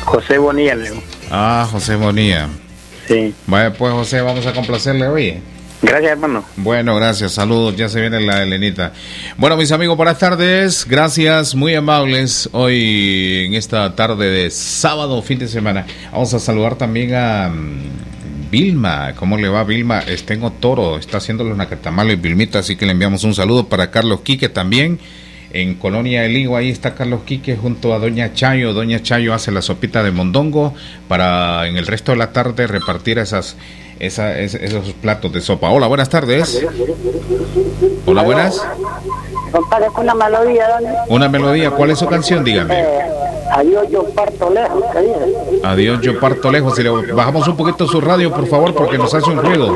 José Bonilla, Leo. Ah, José Bonilla. Sí. Vaya pues, José, vamos a complacerle, oye. Gracias, hermano. Bueno, gracias, saludos, ya se viene la Elenita. Bueno, mis amigos, buenas tardes, gracias, muy amables. Hoy, en esta tarde de sábado, fin de semana, vamos a saludar también a Vilma. ¿Cómo le va, Vilma? Está en Otoro, está haciendo los nacatamales, Vilmita, así que le enviamos un saludo para Carlos Quique también. En Colonia El Higo, ahí está Carlos Quique junto a Doña Chayo. Doña Chayo hace la sopita de mondongo para en el resto de la tarde repartir esos platos de sopa. Hola, buenas tardes. Hola, buenas. Compadre, con una melodía, ¿dónde? Una melodía, ¿cuál es su canción? Dígame. Adiós, yo parto lejos, ¿qué dice? Adiós, yo parto lejos. Si le bajamos un poquito su radio, por favor, porque nos hace un ruido.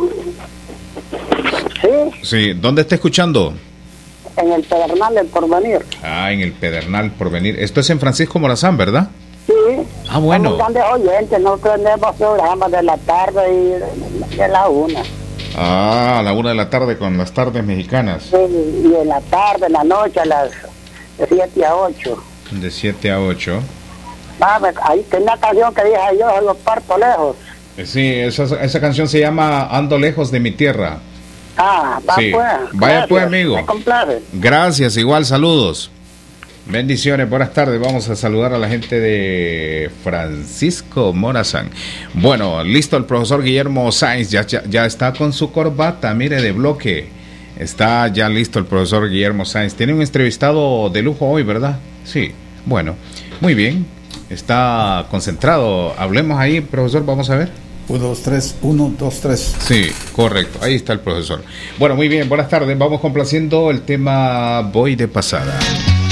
¿Sí? Sí, ¿dónde está escuchando? En el Pedernal del Porvenir. Ah, en el Pedernal Porvenir. Esto es en Francisco Morazán, ¿verdad? Sí. Ah, bueno. Somos grandes oyentes, no tenemos programas de la tarde y de la 1. Ah, a la 1 de la tarde con las tardes mexicanas. Sí, y en la tarde, en la noche, a las de 7 a 8. De 7 a 8. Ahí tiene una canción que dije yo los parto lejos. Sí, esa canción se llama Ando lejos de mi tierra. Ah, va sí. Pues. Vaya Gracias, pues, amigo. me complace. Gracias, igual, saludos. Bendiciones, buenas tardes. Vamos a saludar a la gente de Francisco Morazán. Bueno, listo el profesor Guillermo Sáenz, ya está con su corbata, mire, de bloque. Está ya listo el profesor Guillermo Sáenz. Tiene un entrevistado de lujo hoy, ¿verdad? Sí, bueno, muy bien. Está concentrado. Hablemos ahí, profesor, vamos a ver. 1, 2, 3, 1, 2, 3. Sí, correcto, ahí está el profesor. Bueno, muy bien, buenas tardes. Vamos complaciendo el tema Voy de pasada.